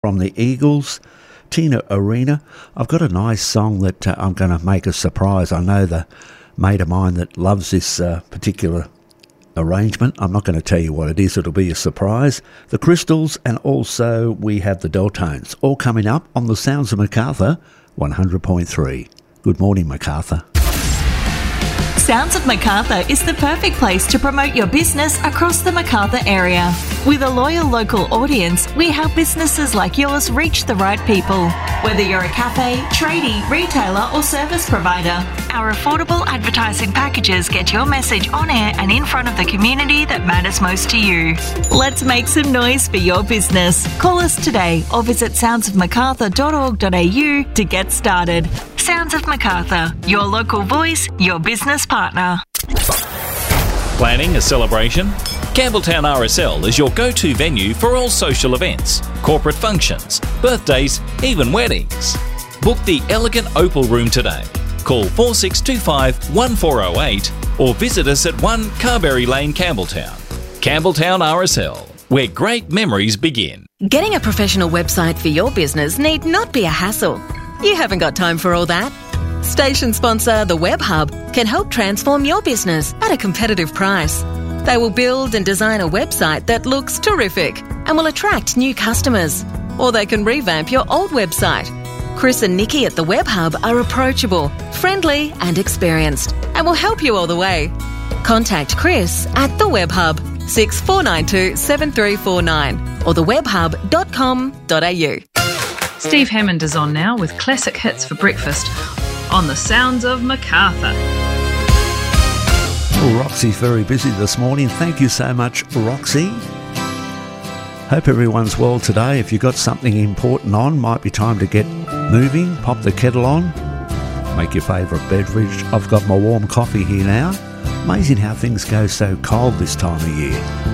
from the Eagles, Tina Arena. I've got a nice song that I'm going to make a surprise. I know the mate of mine that loves this particular arrangement. I'm not going to tell you what it is. It'll be a surprise. The Crystals, and also we have the Deltones, all coming up on the Sounds of Macarthur 100.3. Good morning, Macarthur. Sounds of Macarthur is the perfect place to promote your business across the Macarthur area. With a loyal local audience, we help businesses like yours reach the right people. Whether you're a cafe, tradie, retailer or service provider, our affordable advertising packages get your message on air and in front of the community that matters most to you. Let's make some noise for your business. Call us today or visit soundsofmacarthur.org.au to get started. Sounds of Macarthur, your local voice, your business partner. Planning a celebration? Campbelltown RSL is your go-to venue for all social events, corporate functions, birthdays, even weddings. Book the elegant Opal Room today. Call 4625 1408 or visit us at 1 Carberry Lane, Campbelltown. Campbelltown RSL, where great memories begin. Getting a professional website for your business need not be a hassle. You haven't got time for all that. Station sponsor The Web Hub can help transform your business at a competitive price. They will build and design a website that looks terrific and will attract new customers. Or they can revamp your old website. Chris and Nikki at The Web Hub are approachable, friendly and experienced and will help you all the way. Contact Chris at The Web Hub 6492 7349 or thewebhub.com.au. Steve Hammond is on now with classic hits for breakfast on the Sounds of Macarthur. Well, Roxy's very busy this morning. Thank you so much, Roxy. Hope everyone's well today. If you've got something important on, might be time to get moving. Pop the kettle on. Make your favourite beverage. I've got my warm coffee here now. Amazing how things go so cold this time of year.